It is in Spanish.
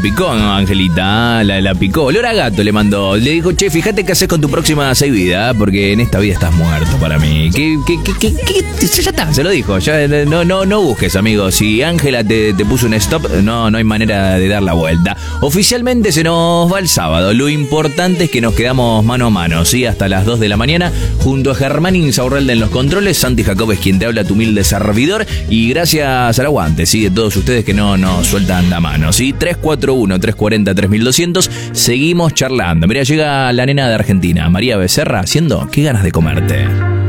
picó, ¿no, Angelita? La picó. Olor a gato le mandó. Le dijo, che, fíjate qué haces con tu próxima vida, porque en esta vida estás muerto para mí. ¿Qué? Ya está, se lo dijo. Ya, no busques, amigo. Si Ángela te puso un stop, no hay manera de dar la vuelta. Oficialmente se nos va el sábado. Lo importante es que nos quedamos mano a mano, ¿sí? Hasta las 2 de la mañana, junto a Germán Insaurralde en los controles. Santi Jacob es quien te habla, tu humilde servidor. Y gracias al aguante, ¿sí? De todos ustedes que no nos sueltan la mano, ¿sí? 341-340-3200. Seguimos charlando. Mira, llega la nena de Argentina, María Becerra, haciendo ¿Qué ganas de comerte?